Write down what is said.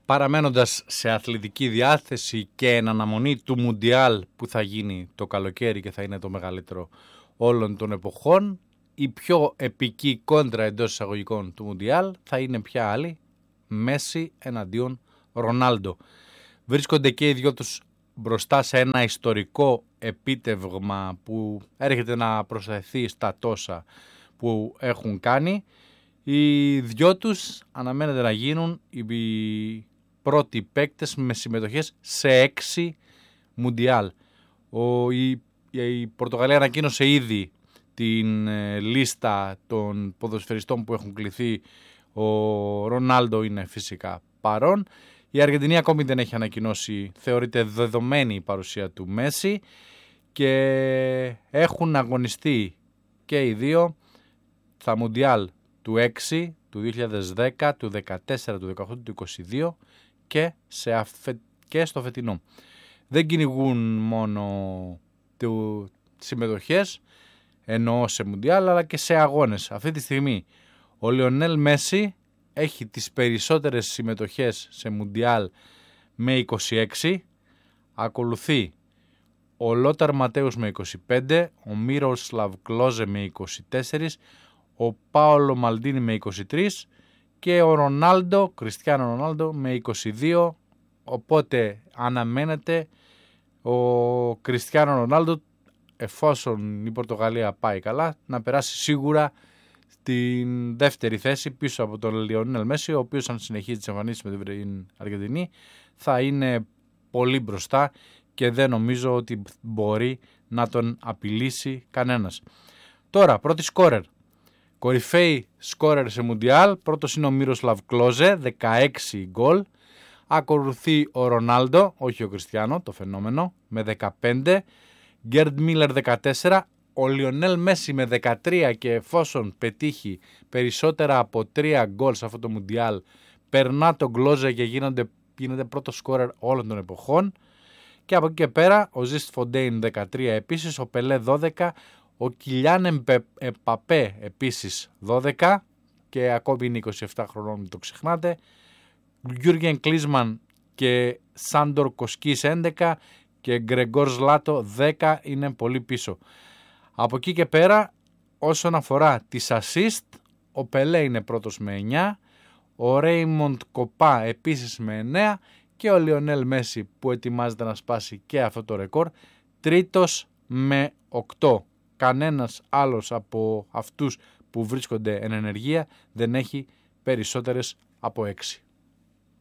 Παραμένοντας σε αθλητική διάθεση και εν αναμονή του Μουντιάλ που θα γίνει το καλοκαίρι και θα είναι το μεγαλύτερο όλων των εποχών, η πιο επική κόντρα εντός εισαγωγικών του Μουντιάλ θα είναι πια άλλη, Μέση εναντίον Ρονάλντο. Βρίσκονται και οι δυο τους μπροστά σε ένα ιστορικό επίτευγμα που έρχεται να προσθεθεί στα τόσα που έχουν κάνει. Οι δυο τους αναμένεται να γίνουν οι πρώτοι παίκτες με συμμετοχές σε 6 Μουντιάλ. Η Πορτογαλία ανακοίνωσε ήδη την λίστα των ποδοσφαιριστών που έχουν κληθεί. Ο Ρονάλντο είναι φυσικά παρόν. Η Αργεντινή ακόμη δεν έχει ανακοινώσει, θεωρείται δεδομένη η παρουσία του Μέση και έχουν αγωνιστεί και οι δύο στα Μουντιάλ του 6, του 2010, του 14, του 18, του 22 και στο φετινό. Δεν κυνηγούν μόνο συμμετοχές, εννοώ σε Μουντιάλ, αλλά και σε αγώνες. Αυτή τη στιγμή ο Λιονέλ Μέση έχει τις περισσότερες συμμετοχές σε Μουντιάλ με 26, ακολουθεί ο Λόταρ Ματέους με 25, ο Μίροσλαβ Κλόζε με 24, ο Πάολο Μαλντίνι με 23 και ο Ρονάλντο, Κριστιάνο Ρονάλντο με 22, οπότε αναμένεται ο Κριστιάνο Ρονάλντο, εφόσον η Πορτογαλία πάει καλά, να περάσει σίγουρα στην δεύτερη θέση πίσω από τον Λιονέλ Μέση, ο οποίος αν συνεχίζει τις εμφανίσεις με την Αργεντινή θα είναι πολύ μπροστά και δεν νομίζω ότι μπορεί να τον απειλήσει κανένας. Τώρα, πρώτη σκόρερ. Κορυφαίοι σκόρερ σε Μουντιάλ, πρώτος είναι ο Μίροσλαβ Κλόζε, 16 γκολ. Ακολουθεί ο Ρονάλντο, όχι ο Κριστιάνο, το φαινόμενο, με 15. Γκέρντ Μίλερ 14. Ο Λιονέλ Μέση με 13 και εφόσον πετύχει περισσότερα από 3 γκολ σε αυτό το Μουντιάλ, περνά τον Κλόζε και γίνεται πρώτο σκόρερ όλων των εποχών. Και από εκεί και πέρα ο Ζιστ Φοντέιν 13 επίσης, ο Πελέ 12, ο Κιλιάν Εμπαπέ επίσης 12 και ακόμη είναι 27 χρονών, μην το ξεχνάτε. Γιούργεν Κλίσμαν και Σάντορ Κοσκής 11 και Γκρεγκόρ Ζλάτο 10 είναι πολύ πίσω. Από εκεί και πέρα όσον αφορά τις assist, ο Πελέ είναι πρώτος με 9, ο Ρέιμοντ Κοπά επίσης με 9 και ο Λιονέλ Μέση που ετοιμάζεται να σπάσει και αυτό το ρεκόρ τρίτος με 8. Κανένας άλλος από αυτούς που βρίσκονται εν ενεργεία δεν έχει περισσότερες από 6.